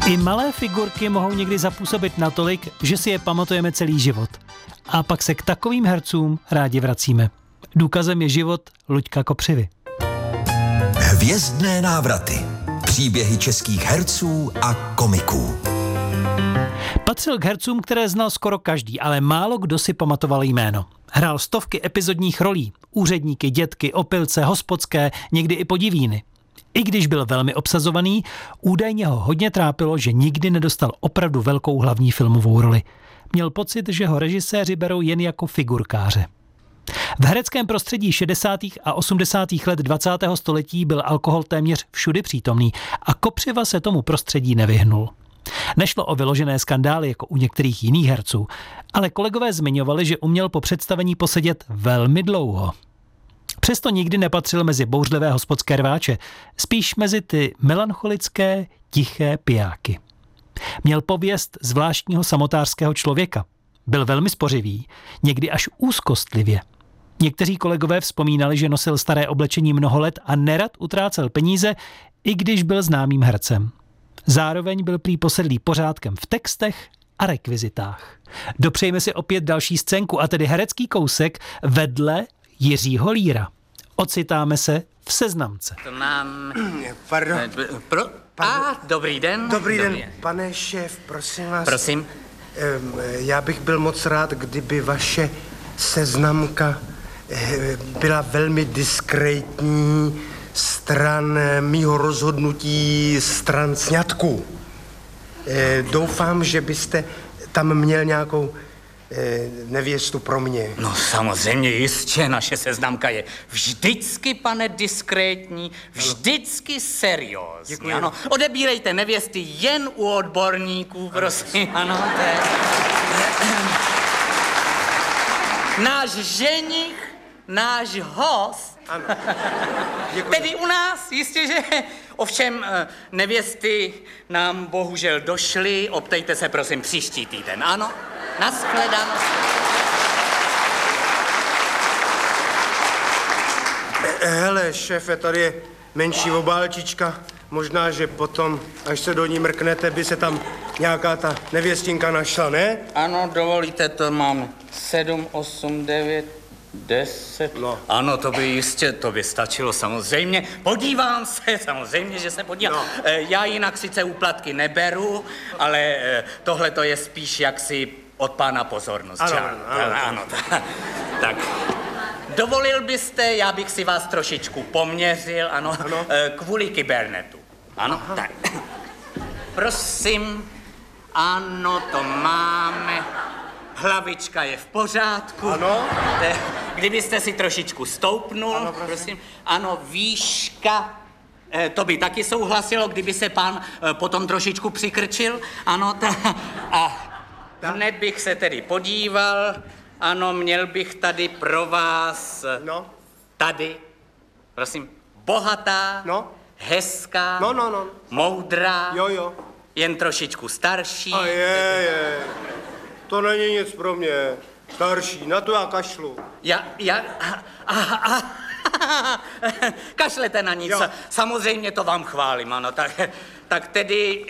I malé figurky mohou někdy zapůsobit natolik, že si je pamatujeme celý život. A pak se k takovým hercům rádi vracíme. Důkazem je život Luďka Kopřivy. Hvězdné návraty. Příběhy českých herců a komiků. Patřil k hercům, které znal skoro každý, ale málo kdo si pamatoval jméno. Hrál stovky epizodních rolí. Úředníky, dětky, opilce, hospodské, někdy i podivíny. I když byl velmi obsazovaný, údajně ho hodně trápilo, že nikdy nedostal opravdu velkou hlavní filmovou roli. Měl pocit, že ho režiséři berou jen jako figurkáře. V hereckém prostředí 60. a 80. let 20. století byl alkohol téměř všudy přítomný a Kopřiva se tomu prostředí nevyhnul. Nešlo o vyložené skandály jako u některých jiných herců, ale kolegové zmiňovali, že uměl po představení posedět velmi dlouho. Přesto nikdy nepatřil mezi bouřlivé hospodské rváče, spíš mezi ty melancholické, tiché pijáky. Měl pověst zvláštního samotářského člověka. Byl velmi spořivý, někdy až úzkostlivě. Někteří kolegové vzpomínali, že nosil staré oblečení mnoho let a nerad utrácel peníze, i když byl známým hercem. Zároveň byl prý posedlý pořádkem v textech a rekvizitách. Dopřejme si opět další scénku, a tedy herecký kousek vedle Jiřího Líra. Ocitáme se v Seznamce. To mám... Pardon. Dobrý den. Dobrý den, pane šéf, prosím vás. Prosím. Já bych byl moc rád, kdyby vaše seznamka byla velmi diskrétní stran mýho rozhodnutí stran sňatku. Doufám, že byste tam měl nějakou nevěstu pro mě. No samozřejmě, jistě, naše seznamka je vždycky, pane, diskrétní, vždycky seriózní. Děkuji. Ano, odebírejte nevěsty jen u odborníků, prosím, ano, to je... Náš ženich, náš host, Ano. Děkuji. tedy u nás, jistě, že... Ovšem, nevěsty nám bohužel došly, optejte se, prosím, příští týden, ano? Nashledanou. Hele, šéfe, tady je menší obálčička. Možná, že potom, až se do ní mrknete, by se tam nějaká ta nevěstinka našla, ne? Ano, dovolíte, to mám 7, 8, 9, 10. No. Ano, to by jistě, to by stačilo samozřejmě. Podívám se, samozřejmě, že se podívám. No. Já jinak sice úplatky neberu, ale tohle to je spíš jaksi od pána pozornost. Ano, že? ano. Tak. Dovolil byste, já bych si vás trošičku poměřil, ano. Kvůli kybernetu. Ano, tak. Prosím, ano, to máme. Hlavička je v pořádku. Ano. Kdybyste si trošičku stoupnul, ano, prosím. Ano, výška. To by taky souhlasilo, kdyby se pán potom trošičku přikrčil. Ano, a hned bych se tedy podíval. Ano, měl bych tady pro vás... No. Tady, prosím, bohatá, No. hezká, No. moudrá, Jo. jen trošičku starší. A je. To není nic pro mě. Starší, na to já kašlu. Kašlete na nic. Jo. Samozřejmě to vám chválím, ano. Tak tedy